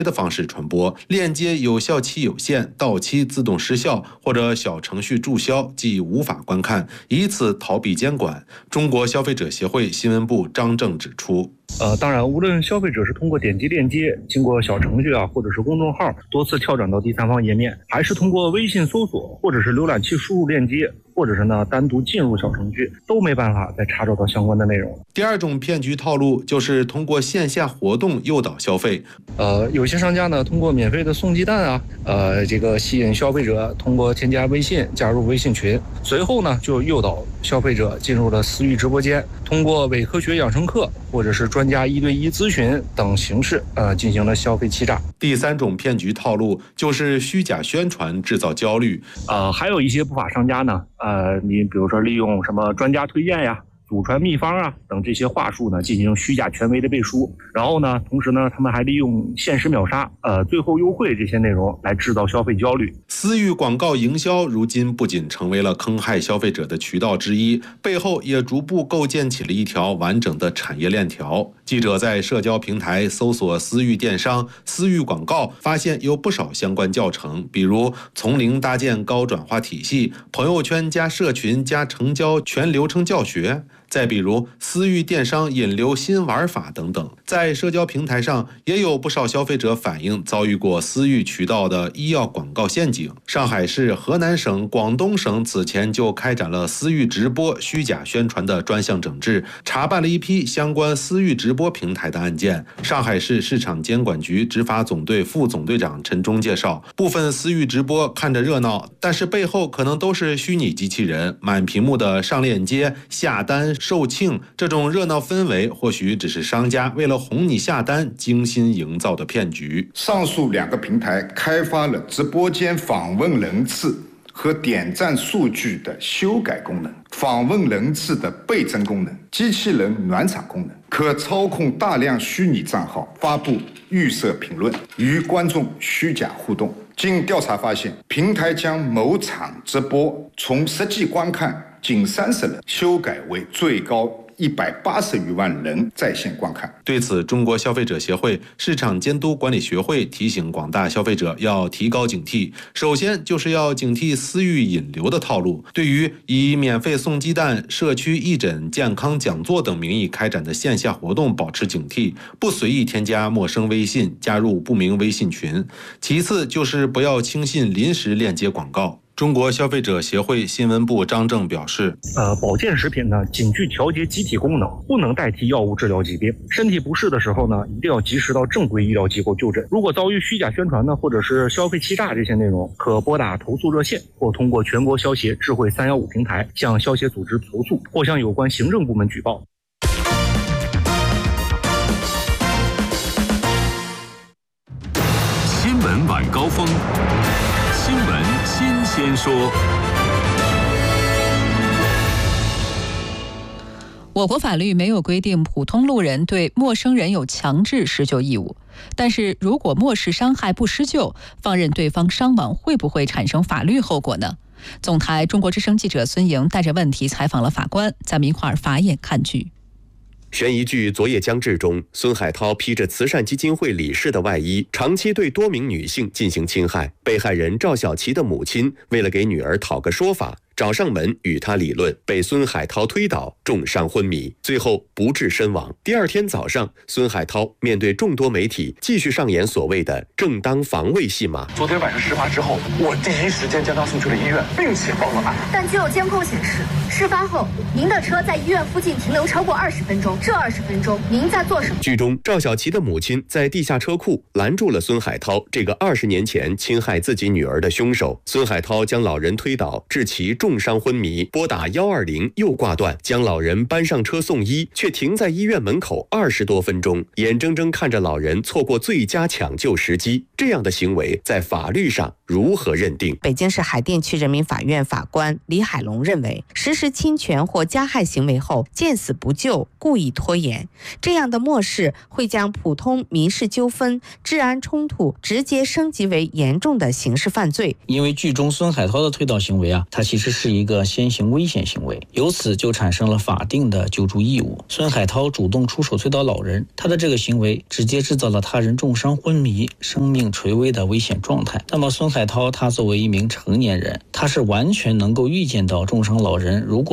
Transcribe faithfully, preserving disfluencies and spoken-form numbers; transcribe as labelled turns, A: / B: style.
A: 的方式传播，链接有效期有限，到期自动失效或者小程序注销，即无法观看，以此逃避监管。中国消费者协会新闻部张正指出。
B: 呃，当然，无论消费者是通过点击链接，经过小程序啊，或者是公众号多次跳转到第三方页面，还是通过微信搜索，或者是浏览器输入链接，或者是呢单独进入小程序，都没办法再查找到相关的内容。
A: 第二种骗局套路就是通过线下活动诱导消费。
B: 呃，有些商家呢通过免费的送鸡蛋啊，呃，这个吸引消费者通过添加微信加入微信群，随后呢就诱导消费者进入了私域直播间，通过伪科学养生课或者是专家一对一咨询等形式，呃，进行了消费欺诈。
A: 第三种骗局套路就是虚假宣传制造焦虑。
B: 呃，还有一些不法商家呢，呃，你比如说利用什么专家推荐呀、祖传秘方啊等这些话术呢，进行虚假权威的背书，然后呢，同时呢，他们还利用限时秒杀、呃最后优惠这些内容来制造消费焦虑。
A: 私域广告营销如今不仅成为了坑害消费者的渠道之一，背后也逐步构建起了一条完整的产业链条。记者在社交平台搜索私域电商、私域广告，发现有不少相关教程，比如从零搭建高转化体系、朋友圈加社群加成交全流程教学。再比如私域电商引流新玩法等等，在社交平台上也有不少消费者反映遭遇过私域渠道的医药广告陷阱。上海市、河南省、广东省此前就开展了私域直播虚假宣传的专项整治，查办了一批相关私域直播平台的案件。上海市市场监管局执法总队副总队长陈忠介绍，部分私域直播看着热闹，但是背后可能都是虚拟机器人，满屏幕的上链接、下单、售罄，这种热闹氛围或许只是商家为了哄你下单精心营造的骗局。
C: 上述两个平台开发了直播间访问人次和点赞数据的修改功能、访问人次的倍增功能、机器人暖场功能，可操控大量虚拟账号发布预设评论，与观众虚假互动。经调查发现，平台将某场直播从实际观看仅三十人修改为最高一百八十余万人在线观看。
A: 对此，中国消费者协会市场监督管理学会提醒广大消费者要提高警惕。首先就是要警惕私域引流的套路，对于以免费送鸡蛋、社区义诊、健康讲座等名义开展的线下活动保持警惕，不随意添加陌生微信，加入不明微信群。其次就是不要轻信临时链接广告。中国消费者协会新闻部张正表示，
B: 呃，保健食品呢，仅具调节机体功能，不能代替药物治疗疾病。身体不适的时候呢，一定要及时到正规医疗机构就诊。如果遭遇虚假宣传呢，或者是消费欺诈这些内容，可拨打投诉热线，或通过全国消协智慧三一五平台向消协组织投诉，或向有关行政部门举报。
D: 新闻晚高峰，新闻新鲜说。
E: 我国法律没有规定普通路人对陌生人有强制施救义务，但是如果漠视伤害不施救，放任对方伤亡，会不会产生法律后果呢？总台中国之声记者孙莹带着问题采访了法官，咱们一块儿法眼看剧。
F: 悬疑剧《昨夜将至》中，孙海涛披着慈善基金会理事的外衣，长期对多名女性进行侵害。被害人赵小琪的母亲为了给女儿讨个说法，找上门与他理论，被孙海涛推倒，重伤昏迷，最后不治身亡。第二天早上，孙海涛面对众多媒体，继续上演所谓的正当防卫戏码。
G: 昨天晚上事发之后，我第一时间将他送去了医院，并且报了案。
H: 但据有监控显示，事发后您的车在医院附近停留超过二十分钟，这二十分钟您在做什么？
F: 剧中，赵小琪的母亲在地下车库拦住了孙海涛这个二十年前侵害自己女儿的凶手。孙海涛将老人推倒，致其重伤昏迷，拨打一二零又挂断，将老人搬上车送医，却停在医院门口二十多分钟，眼睁睁看着老人错过最佳抢救时机。这样的行为在法律上如何认定？
I: 北京市海淀区人民法院法官李海龙认为，实施侵权或加害行为后见死不救，故意拖延，这样的漠视会将普通民事纠纷、治安冲突直接升级为严重的刑事犯罪。
J: 因为剧中孙海涛的推倒行为啊，他其实是是一个先行危险行为，由此就产生了法定的救助义务。孙海涛主动出手推倒老人，他的这个行为直接制造了他人重伤昏迷、生命垂危的危险状态。那么孙海涛他作为一名成年人，他是完全能够预见到重伤老人如果